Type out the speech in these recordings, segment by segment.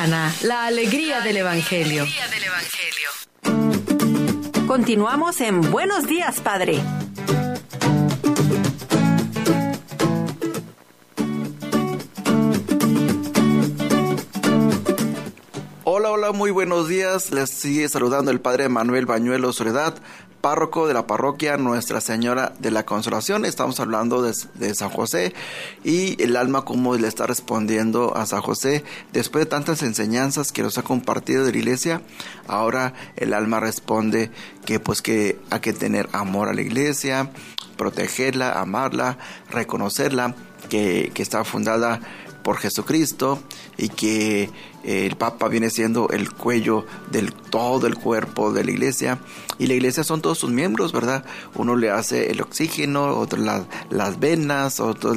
La alegría del Evangelio. Continuamos en Buenos Días, Padre. Hola, muy buenos días. Les sigue saludando el Padre Manuel Bañuelos Soledad, párroco de la parroquia Nuestra Señora de la Consolación. Estamos hablando de San José y el alma, cómo le está respondiendo a San José después de tantas enseñanzas que nos ha compartido de la iglesia. Ahora el alma responde que hay que tener amor a la iglesia, protegerla, amarla, reconocerla, que está fundada por Jesucristo y que el Papa viene siendo el cuello del todo el cuerpo de la iglesia, y la iglesia son todos sus miembros, ¿verdad? Uno le hace el oxígeno, otro las venas, otros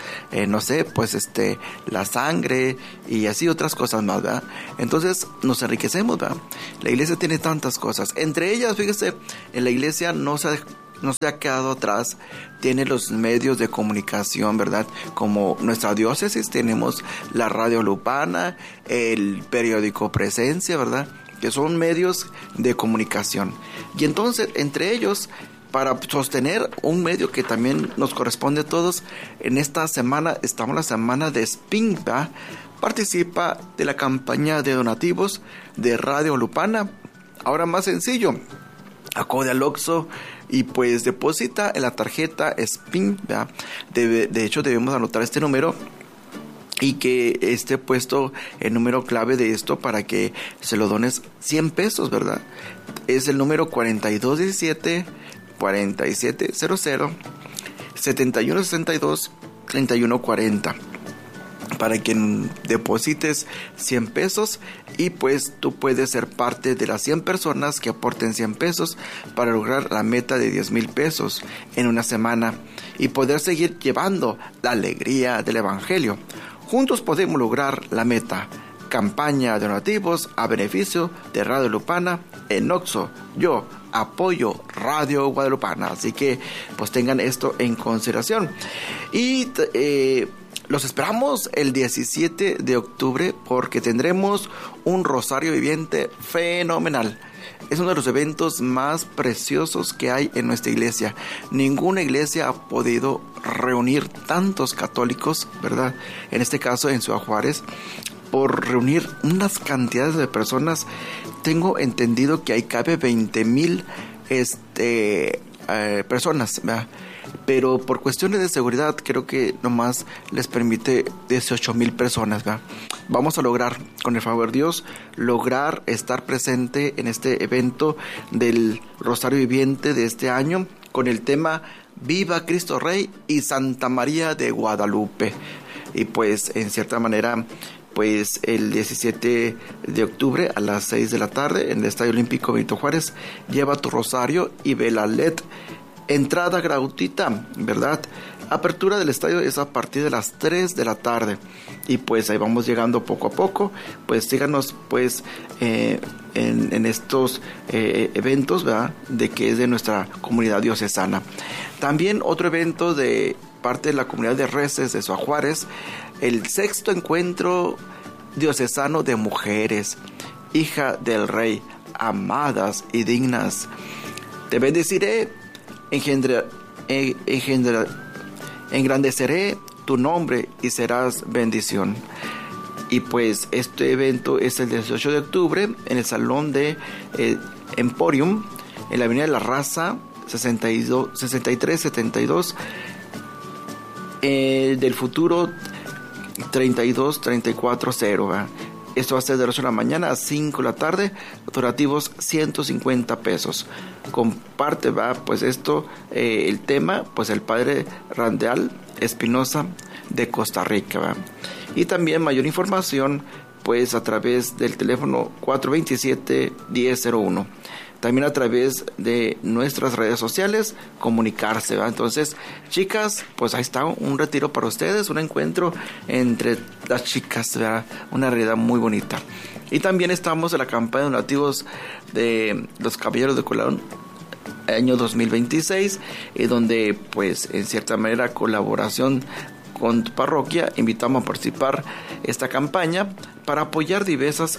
la sangre y así otras cosas más, ¿verdad? Entonces nos enriquecemos, ¿verdad? La iglesia tiene tantas cosas, entre ellas, fíjese, en la iglesia no se ha quedado atrás, tiene los medios de comunicación, ¿verdad? Como nuestra diócesis tenemos la Radio Lupana, el periódico Presencia, ¿verdad? Que son medios de comunicación. Y entonces, entre ellos, para sostener un medio que también nos corresponde a todos, en esta semana, estamos en la semana de SPIN, ¿verdad? Participa de la campaña de donativos de Radio Lupana. Ahora más sencillo, acude al Oxxo y pues deposita en la tarjeta SPIN, ¿verdad? De hecho, debemos anotar este número y que esté puesto el número clave de esto para que se lo dones 100 pesos, ¿verdad? Es el número 4217 4700 7162 3140. Para que deposites 100 pesos y pues tú puedes ser parte de las 100 personas que aporten 100 pesos para lograr la meta de 10,000 pesos en una semana y poder seguir llevando la alegría del Evangelio. Juntos podemos lograr la meta. Campaña de donativos a beneficio de Radio Lupana en Oxxo. Yo apoyo Radio Guadalupana, así que pues tengan esto en consideración. Y los esperamos el 17 de octubre porque tendremos un rosario viviente fenomenal. Es uno de los eventos más preciosos que hay en nuestra iglesia. Ninguna iglesia ha podido reunir tantos católicos, ¿verdad? En este caso en Ciudad Juárez, por reunir unas cantidades de personas. Tengo entendido que ahí cabe 20,000 personas, ¿verdad? Pero por cuestiones de seguridad creo que nomás les permite 18,000 personas, ¿verdad? Vamos a lograr, con el favor de Dios, lograr estar presente en este evento del Rosario Viviente de este año con el tema Viva Cristo Rey y Santa María de Guadalupe. Y pues en cierta manera, pues el 17 de octubre a las 6 de la tarde en el Estadio Olímpico Benito Juárez, lleva tu rosario y vela LED. Entrada gratuita, ¿verdad? Apertura del estadio es a partir de las 3 de la tarde. Y pues ahí vamos llegando poco a poco. Pues síganos pues en estos eventos, ¿verdad? De que es de nuestra comunidad diocesana. También otro evento de parte de la comunidad de Reces de Ciudad Juárez, el 6º encuentro diocesano de mujeres, hija del Rey, amadas y dignas. Te bendeciré, engrandeceré tu nombre y serás bendición. Y pues este evento es el 18 de octubre en el Salón de Emporium, en la Avenida de la Raza, 6372, del futuro 32340. Esto va a ser de 8 de la mañana a 5 de la tarde, donativos 150 pesos. Comparte, va, pues esto, el tema, pues el padre Randall Espinosa de Costa Rica, va. Y también mayor información, pues a través del teléfono 427-1001. También a través de nuestras redes sociales, comunicarse, ¿va? Entonces, chicas, pues ahí está un retiro para ustedes, un encuentro entre las chicas, ¿verdad? Una realidad muy bonita. Y también estamos en la campaña de donativos de los Caballeros de Colón, año 2026, donde, pues, en cierta manera, colaboración con tu parroquia, invitamos a participar esta campaña para apoyar diversas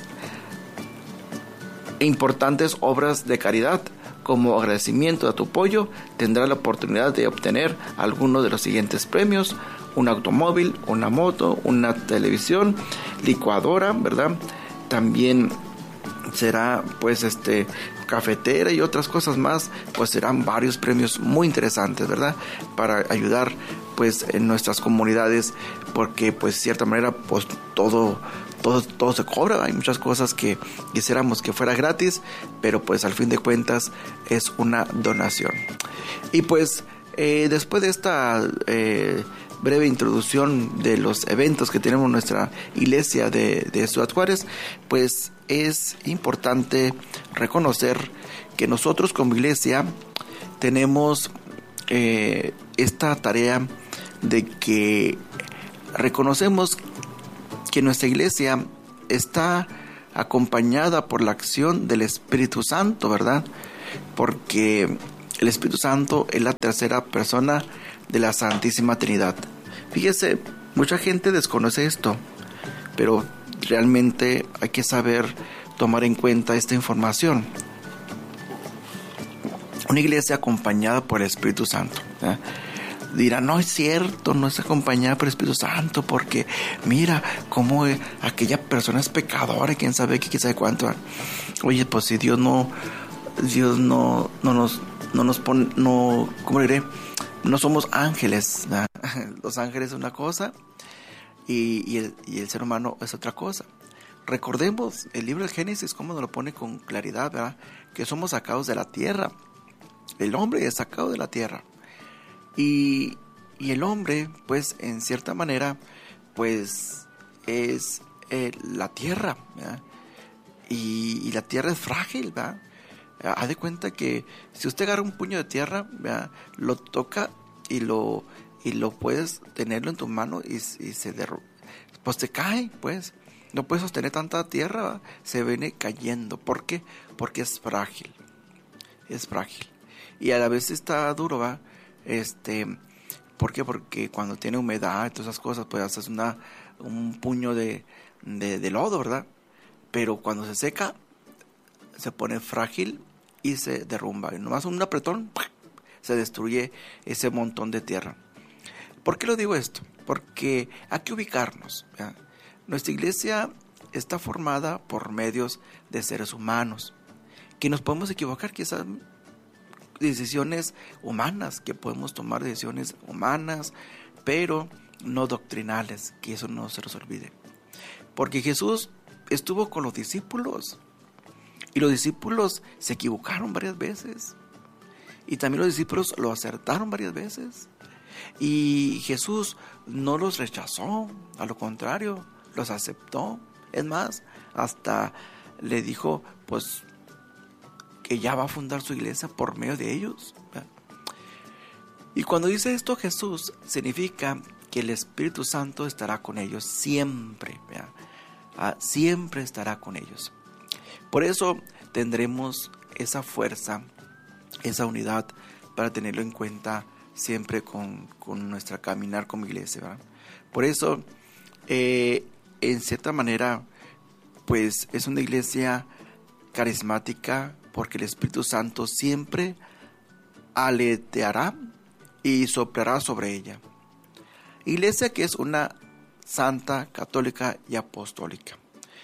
e importantes obras de caridad. Como agradecimiento a tu apoyo, tendrás la oportunidad de obtener alguno de los siguientes premios: un automóvil, una moto, una televisión, licuadora, ¿verdad? También será pues cafetera y otras cosas más. Pues serán varios premios muy interesantes, ¿verdad? Para ayudar pues en nuestras comunidades, porque pues de cierta manera pues todo se cobra. Hay muchas cosas que quisiéramos que fuera gratis, pero pues al fin de cuentas es una donación. Y pues después de esta breve introducción de los eventos que tenemos en nuestra iglesia de Ciudad Juárez, pues es importante reconocer que nosotros como iglesia tenemos esta tarea de que reconocemos que nuestra iglesia está acompañada por la acción del Espíritu Santo, ¿verdad? Porque el Espíritu Santo es la tercera persona de la Santísima Trinidad. Fíjese, mucha gente desconoce esto, pero realmente hay que saber tomar en cuenta esta información. Una iglesia acompañada por el Espíritu Santo, ¿verdad? Dirá, no es cierto, no está acompañada por el Espíritu Santo, porque mira cómo aquella persona es pecadora, quién sabe qué, quién sabe cuánto. Oye, pues si Dios no nos pone, ¿cómo diré? No somos ángeles, ¿verdad? Los ángeles es una cosa y el ser humano es otra cosa. Recordemos el libro del Génesis, cómo nos lo pone con claridad, ¿verdad? Que somos sacados de la tierra. El hombre es sacado de la tierra. Y el hombre, pues, en cierta manera, pues, es la tierra, ¿verdad? Y la tierra es frágil, ¿verdad? Haz de cuenta que si usted agarra un puño de tierra, ¿verdad? Lo toca y lo puedes tenerlo en tu mano y se derrumba. Pues te cae, pues. No puedes sostener tanta tierra, ¿verdad? Se viene cayendo. ¿Por qué? Porque es frágil. Es frágil. Y a la vez está duro, ¿verdad? ¿Por qué? Porque cuando tiene humedad y todas esas cosas, pues haces un puño de lodo, ¿verdad? Pero cuando se seca, se pone frágil y se derrumba. Y nomás un apretón, se destruye ese montón de tierra. ¿Por qué lo digo esto? Porque hay que ubicarnos, ¿verdad? Nuestra iglesia está formada por medios de seres humanos, que nos podemos equivocar, quizás decisiones humanas, que podemos tomar decisiones humanas, pero no doctrinales, que eso no se nos olvide. Porque Jesús estuvo con los discípulos y los discípulos se equivocaron varias veces y también los discípulos lo acertaron varias veces y Jesús no los rechazó, a lo contrario, los aceptó. Es más, hasta le dijo pues que ya va a fundar su iglesia por medio de ellos, ¿verdad? Y cuando dice esto Jesús, significa que el Espíritu Santo estará con ellos siempre, ¿verdad? Siempre estará con ellos. Por eso tendremos esa fuerza, esa unidad, para tenerlo en cuenta siempre con nuestra caminar como iglesia, ¿verdad? Por eso, en cierta manera, pues es una iglesia carismática, porque el Espíritu Santo siempre aleteará y soplará sobre ella. Iglesia que es una santa, católica y apostólica.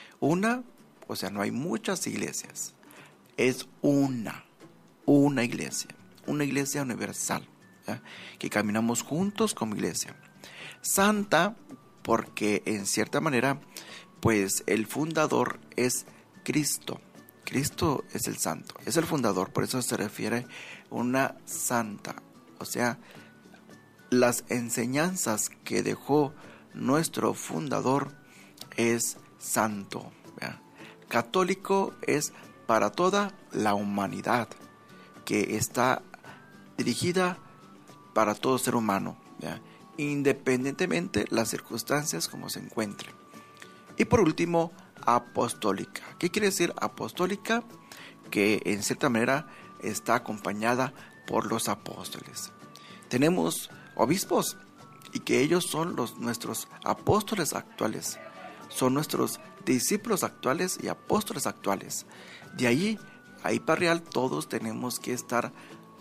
O sea, no hay muchas iglesias. Es una iglesia universal, ¿verdad? Que caminamos juntos como iglesia. Santa, porque en cierta manera, pues el fundador es Cristo. Cristo es el santo, es el fundador, por eso se refiere a una santa. O sea, las enseñanzas que dejó nuestro fundador es santo, ¿verdad? Católico es para toda la humanidad, que está dirigida para todo ser humano, ¿verdad? Independientemente las circunstancias como se encuentren. Y por último, apostólica. ¿Qué quiere decir apostólica? Que en cierta manera está acompañada por los apóstoles. Tenemos obispos y que ellos son nuestros apóstoles actuales, son nuestros discípulos actuales y apóstoles actuales. De ahí para real todos tenemos que estar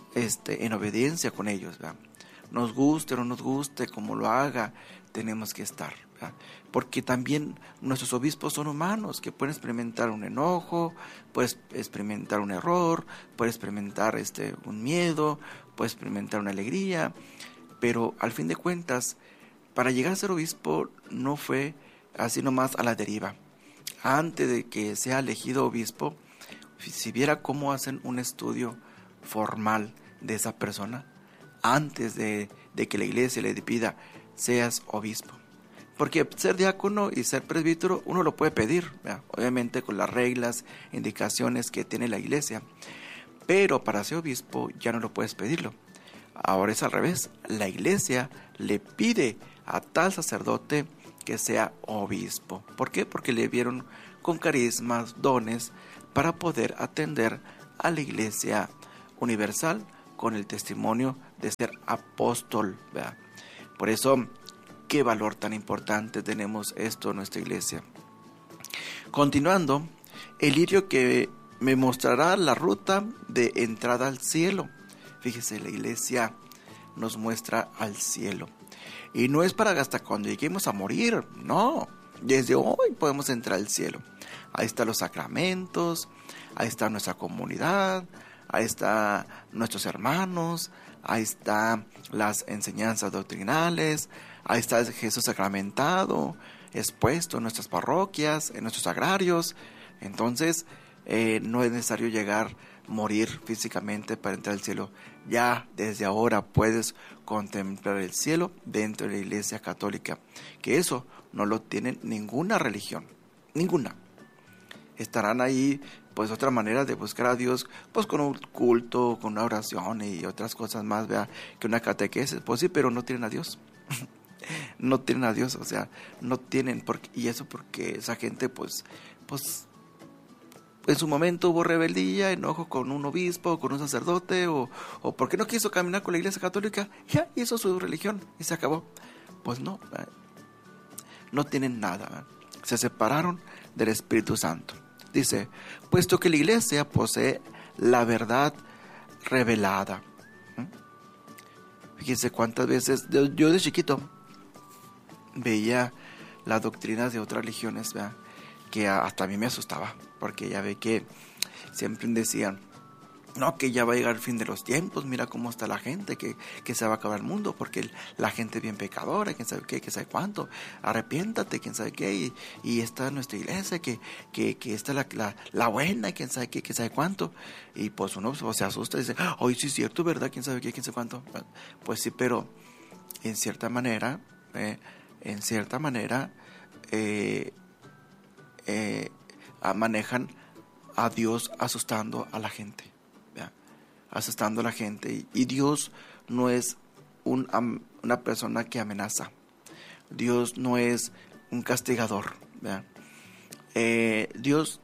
en obediencia con ellos, ¿verdad? Nos guste o no nos guste, como lo haga, tenemos que estar, ¿verdad? Porque también nuestros obispos son humanos, que pueden experimentar un enojo, pueden experimentar un error, pueden experimentar un miedo, pueden experimentar una alegría, pero al fin de cuentas, para llegar a ser obispo no fue así nomás a la deriva. Antes de que sea elegido obispo, si viera cómo hacen un estudio formal de esa persona, antes de que la iglesia le pida, seas obispo. Porque ser diácono y ser presbítero uno lo puede pedir, ¿verdad? Obviamente con las reglas, indicaciones que tiene la iglesia. Pero para ser obispo ya no lo puedes pedirlo. Ahora es al revés. La iglesia le pide a tal sacerdote que sea obispo. ¿Por qué? Porque le vieron con carismas, dones, para poder atender a la iglesia universal con el testimonio de ser apóstol, ¿verdad? Por eso, qué valor tan importante tenemos esto en nuestra iglesia. Continuando, el lirio que me mostrará la ruta de entrada al cielo. Fíjese, la iglesia nos muestra al cielo. Y no es para hasta cuando lleguemos a morir, no. Desde hoy podemos entrar al cielo. Ahí están los sacramentos, ahí está nuestra comunidad, ahí están nuestros hermanos, ahí están las enseñanzas doctrinales, ahí está Jesús sacramentado, expuesto en nuestras parroquias, en nuestros agrarios. Entonces, no es necesario morir físicamente para entrar al cielo. Ya desde ahora puedes contemplar el cielo dentro de la iglesia católica, que eso no lo tiene ninguna religión, ninguna. Estarán ahí pues otra manera de buscar a Dios, pues con un culto, con una oración y otras cosas más, ¿verdad? Que una catequesis, pues sí, pero no tienen a Dios. No tienen a Dios, o sea, no tienen, y eso porque esa gente pues en su momento hubo rebeldía, enojo con un obispo, con un sacerdote, o porque no quiso caminar con la iglesia católica, ya hizo su religión y se acabó. Pues no, no tienen nada, ¿verdad? Se separaron del Espíritu Santo. Dice, puesto que la iglesia posee la verdad revelada. Fíjense cuántas veces, yo de chiquito veía las doctrinas de otras religiones, ¿verdad? Que hasta a mí me asustaba, porque ya ve que siempre decían, no, que ya va a llegar el fin de los tiempos, mira cómo está la gente, que se va a acabar el mundo, porque la gente es bien pecadora, quién sabe qué, quién sabe cuánto, arrepiéntate, quién sabe qué, y está nuestra iglesia, que está la buena, quién sabe qué, quién sabe cuánto, y pues uno se asusta y dice, ay, sí es cierto, ¿verdad? Quién sabe qué, quién sabe cuánto. Pues sí, pero en cierta manera, manejan a Dios asustando a la gente, ¿verdad? Asustando a la gente, y Dios no es una persona que amenaza. Dios no es un castigador, ¿verdad? Dios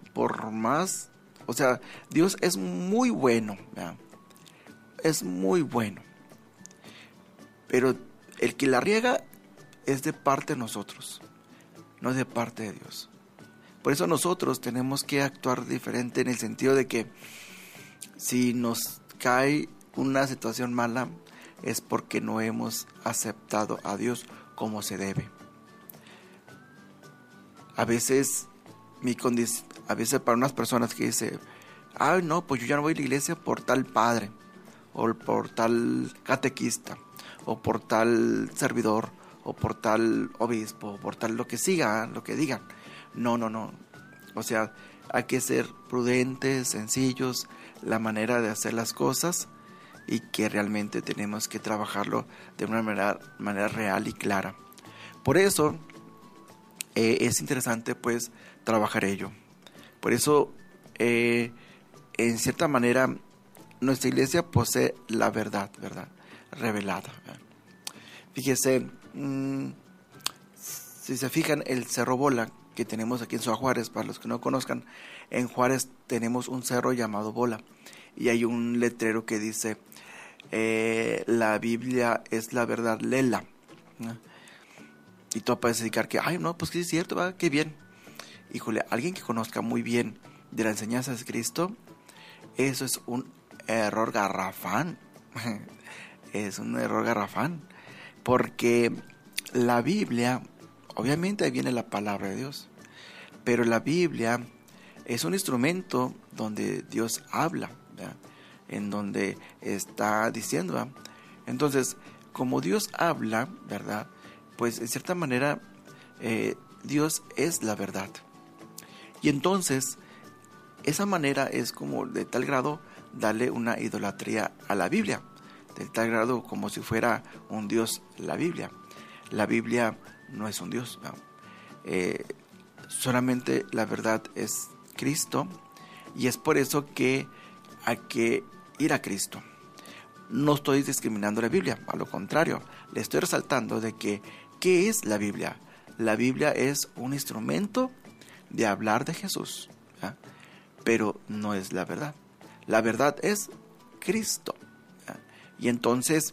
Dios es muy bueno, ¿verdad? Es muy bueno, pero el que la riega es de parte de nosotros, no es de parte de Dios. Por eso nosotros tenemos que actuar diferente, en el sentido de que si nos cae una situación mala es porque no hemos aceptado a Dios como se debe. A veces para unas personas que dicen, ay no, pues yo ya no voy a la iglesia por tal padre, o por tal catequista, o por tal servidor, o por tal obispo, o por tal lo que siga, lo que digan. No. O sea, hay que ser prudentes, sencillos, la manera de hacer las cosas, y que realmente tenemos que trabajarlo de una manera real y clara. Por eso es interesante pues trabajar ello. Por eso en cierta manera nuestra iglesia posee la verdad revelada, ¿verdad? Fíjese, si se fijan, el Cerro Bola que tenemos aquí en Ciudad Juárez, para los que no conozcan, en Juárez tenemos un cerro llamado Bola, y hay un letrero que dice, la Biblia es la verdad, léela, ¿no? Y tú puedes dedicar que, ay no, pues que es cierto, ¿verdad? Qué bien. híjole, alguien que conozca muy bien de la enseñanza de Cristo, eso es un error garrafal. Es un error garrafal, porque la Biblia, obviamente ahí viene la palabra de Dios, pero la Biblia es un instrumento donde Dios habla, ¿verdad? En donde está diciendo, ¿verdad? Entonces, como Dios habla, ¿verdad? Pues en cierta manera Dios es la verdad. Y entonces, esa manera es como de tal grado darle una idolatría a la Biblia, de tal grado como si fuera un Dios la Biblia. La Biblia no es un Dios, ¿no? Solamente la verdad es Cristo, y es por eso que hay que ir a Cristo. No estoy discriminando la Biblia, a lo contrario, le estoy resaltando de que ¿qué es la Biblia? La Biblia es un instrumento de hablar de Jesús, ¿ya? Pero no es la verdad. La verdad es Cristo, ¿ya? Y entonces,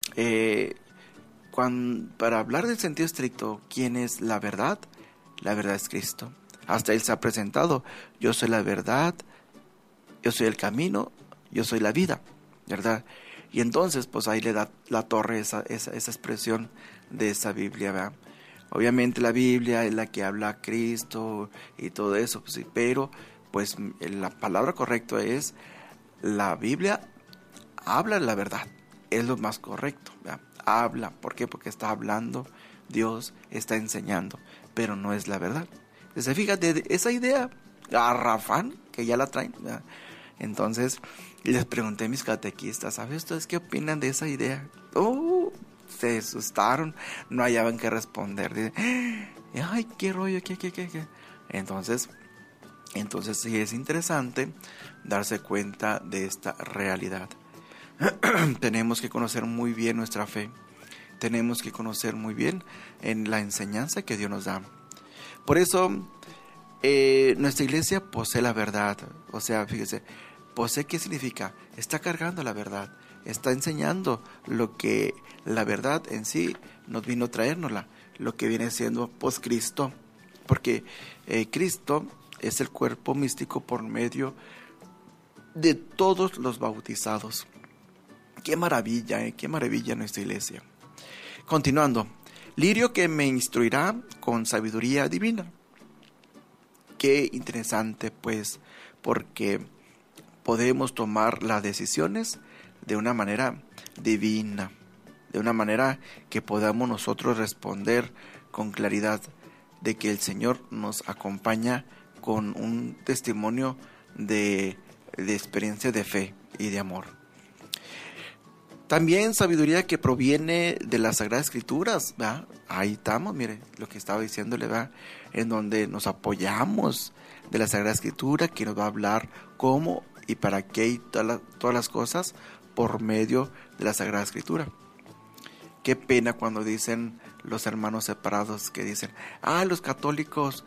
para hablar del sentido estricto, ¿quién es la verdad? La verdad es Cristo. Hasta Él se ha presentado: yo soy la verdad, yo soy el camino, yo soy la vida, ¿verdad? Y entonces, pues ahí le da la torre esa expresión de esa Biblia, ¿verdad? Obviamente la Biblia es la que habla a Cristo y todo eso, pues sí, pero pues la palabra correcta es: la Biblia habla la verdad, es lo más correcto, ¿verdad? Habla, ¿por qué? Porque está hablando, Dios está enseñando, pero no es la verdad. Entonces, fíjate, esa idea garrafal que ya la traen, ¿verdad? Entonces les pregunté a mis catequistas: ¿sabes ustedes qué opinan de esa idea? Se asustaron, no hallaban qué responder. Dicen: ay, qué rollo, qué. Entonces sí es interesante darse cuenta de esta realidad. Tenemos que conocer muy bien nuestra fe. Tenemos que conocer muy bien en la enseñanza que Dios nos da. Por eso nuestra iglesia posee la verdad. O sea, fíjese, posee, ¿qué significa? Está cargando la verdad, está enseñando lo que la verdad en sí nos vino a traérnosla, lo que viene siendo pues Cristo, porque Cristo es el cuerpo místico por medio de todos los bautizados. Qué maravilla nuestra iglesia. Continuando, Lirio que me instruirá con sabiduría divina. Qué interesante, pues, porque podemos tomar las decisiones de una manera divina, de una manera que podamos nosotros responder con claridad, de que el Señor nos acompaña con un testimonio de experiencia de fe y de amor. También sabiduría que proviene de las Sagradas Escrituras, ¿verdad? Ahí estamos, mire, lo que estaba diciéndole, ¿verdad? En donde nos apoyamos de la Sagrada Escritura, que nos va a hablar cómo y para qué y todas las cosas por medio de la Sagrada Escritura. Qué pena cuando dicen los hermanos separados que dicen: los católicos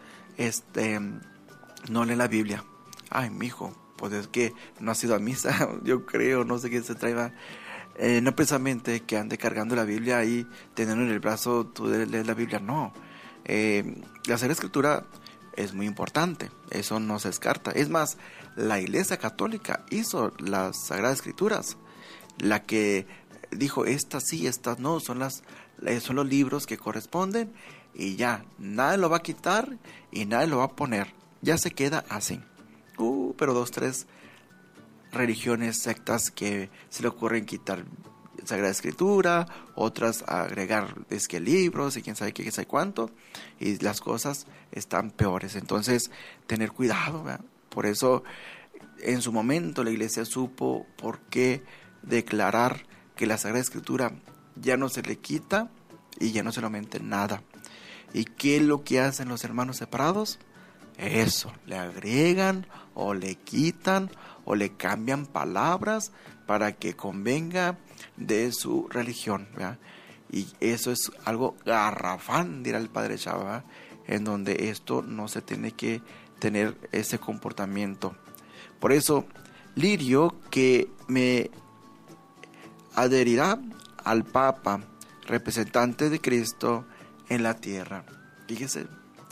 no leen la Biblia. Ay, mijo, pues es que no has ido a misa, yo creo, no sé quién se traiga. No precisamente que ande cargando la Biblia ahí, teniendo en el brazo, tú lees la Biblia, no. La Sagrada Escritura es muy importante, eso no se descarta. Es más, la Iglesia Católica hizo las Sagradas Escrituras, la que dijo: estas sí, estas no, son los libros que corresponden, y ya, nadie lo va a quitar y nadie lo va a poner, ya se queda así. Pero 2, 3 religiones, sectas que se le ocurren quitar Sagrada Escritura, otras agregar libros y quién sabe qué, quién sabe cuánto, y las cosas están peores. Entonces, tener cuidado, ¿verdad? Por eso, en su momento la iglesia supo por qué declarar que la Sagrada Escritura ya no se le quita y ya no se le aumenta nada. ¿Y qué es lo que hacen los hermanos separados? Eso, le agregan o le quitan o le cambian palabras para que convenga de su religión, ¿verdad? Y eso es algo garrafal, dirá el padre Chava, en donde esto no se tiene que tener ese comportamiento. Por eso, Lirio que me adherirá al Papa, representante de Cristo en la tierra. Fíjese,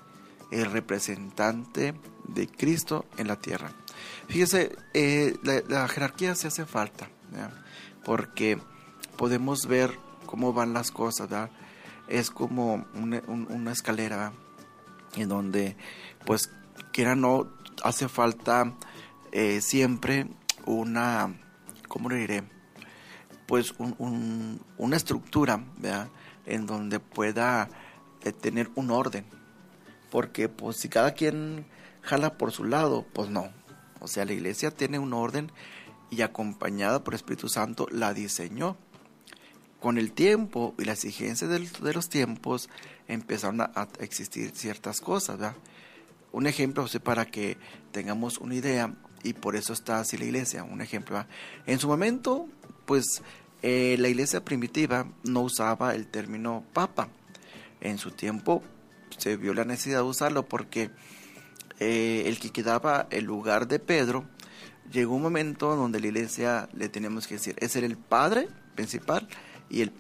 el representante de Cristo en la tierra. Fíjese, la jerarquía se hace falta, ¿verdad? Porque podemos ver cómo van las cosas, ¿verdad? Es como una escalera, ¿verdad? En donde, pues, quiera o no, hace falta siempre una, ¿cómo le diré? Pues una estructura, ¿verdad? En donde pueda tener un orden. Porque pues si cada quien jala por su lado, pues no. O sea, la iglesia tiene un orden y acompañada por el Espíritu Santo la diseñó. Con el tiempo y la exigencia de los tiempos empezaron a existir ciertas cosas, ¿verdad? Un ejemplo, para que tengamos una idea, y por eso está así la iglesia, un ejemplo, ¿verdad? En su momento, pues la iglesia primitiva no usaba el término papa. En su tiempo se vio la necesidad de usarlo porque el que quedaba el lugar de Pedro, llegó un momento donde la iglesia le teníamos que decir, es el padre principal y